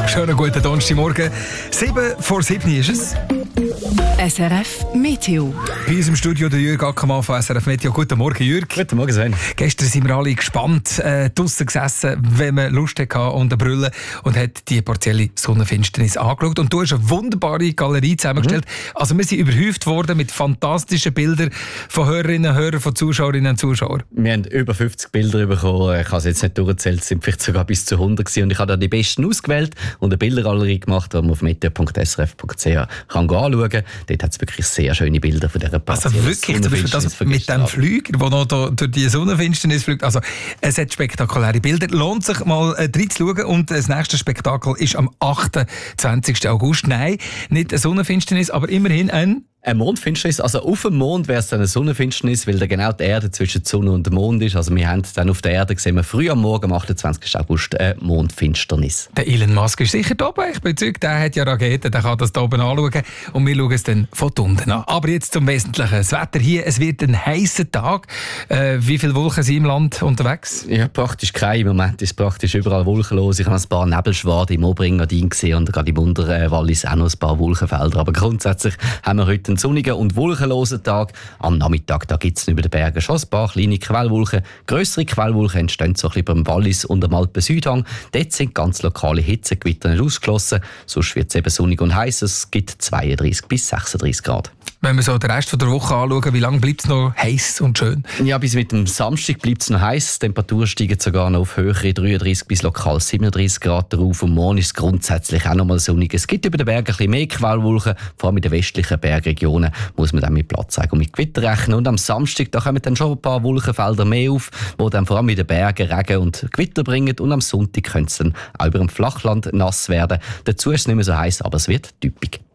Schönen guten Donnerstagmorgen. 7:07 ist es. SRF Meteo. Bei uns im Studio der Jürg Ackermann von SRF Meteo. Guten Morgen, Jürg. Guten Morgen, Sven. Gestern sind wir alle gespannt draussen gesessen, wenn man Lust hatte und eine Brille und hat die partielle Sonnenfinsternis angeschaut. Und du hast eine wunderbare Galerie zusammengestellt. Also wir sind überhäuft worden mit fantastischen Bildern von Hörerinnen und Hörern, von Zuschauerinnen und Zuschauern. Wir haben über 50 Bilder bekommen. Ich habe es jetzt nicht durchgezählt, es sind vielleicht sogar bis zu 100 gewesen. Und ich habe da die besten ausgewählt und eine Bildergalerie gemacht, die man auf meteo.srf.ch kann anschauen kann. Dort hat es wirklich sehr schöne Bilder von dieser partiellen Also wirklich, zum Beispiel das mit dem Flüger, der noch da durch die Sonnenfinsternis fliegt. Also es hat spektakuläre Bilder. Lohnt sich mal reinzuschauen. Und das nächste Spektakel ist am 28. August. Nein, nicht eine Sonnenfinsternis, aber immerhin eine Mondfinsternis. Also auf dem Mond wäre es dann eine Sonnenfinsternis, weil da genau die Erde zwischen der Sonne und dem Mond ist. Also wir haben dann auf der Erde gesehen, wir früh am Morgen, am 28. August, eine Mondfinsternis. Der Elon Musk ist sicher da oben. Ich bin überzeugt, der hat ja Raketen, der kann das da oben anschauen. Und wir schauen es dann von unten an. Aber jetzt zum Wesentlichen. Das Wetter hier, es wird ein heißer Tag. Wie viele Wolken sind im Land unterwegs? Ja, praktisch kein. Im Moment ist praktisch überall wolkenlos. Ich habe ein paar Nebelschwaden im Oberengadin gesehen und gerade im Unterwallis auch noch ein paar Wolkenfelder. Aber grundsätzlich haben wir heute einen sonnigen und wolkenlosen Tag. Am Nachmittag gibt es über den Bergen schon ein paar kleine Quellwolken. Grössere Quellwolken entstehen so ein bisschen beim Wallis und am Alpen-Südhang. Dort sind ganz lokale Hitzegewitter nicht ausgeschlossen. Sonst wird es eben sonnig und heiß. Es gibt 32 bis 36 Grad. Wenn wir so den Rest der Woche anschauen, wie lange bleibt es noch heiß und schön? Ja, bis mit dem Samstag bleibt es noch heiß. Die Temperaturen steigen sogar noch auf höhere 33 bis lokal 37 Grad drauf. Und morgen ist es grundsätzlich auch noch mal sonnig. Es gibt über den Bergen ein bisschen mehr Quellwolken. Vor allem in den westlichen Bergregionen muss man dann mit Platzregen und mit Gewitter rechnen. Und am Samstag da kommen dann schon ein paar Wolkenfelder mehr auf, die dann vor allem in den Bergen Regen und Gewitter bringen. Und am Sonntag könnte es dann auch über dem Flachland nass werden. Dazu ist es nicht mehr so heiß, aber es wird typisch.